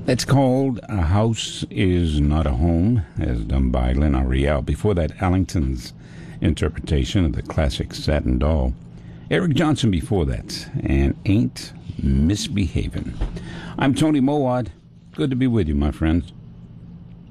It's called A House Is Not a Home, as done by Lynn Ariel. Before that, Allington's interpretation of the classic Satin Doll. Eric Johnson before that, and Ain't Misbehavin'. I'm Tony Mowat. Good to be with you, my friends.